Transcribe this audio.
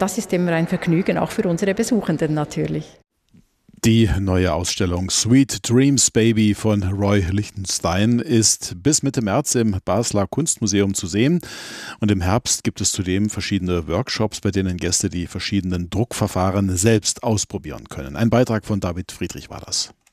das ist immer ein Vergnügen, auch für unsere Besuchenden natürlich. Die neue Ausstellung Sweet Dreams Baby von Roy Lichtenstein ist bis Mitte März im Basler Kunstmuseum zu sehen. Und im Herbst gibt es zudem verschiedene Workshops, bei denen Gäste die verschiedenen Druckverfahren selbst ausprobieren können. Ein Beitrag von David Friedrich war das.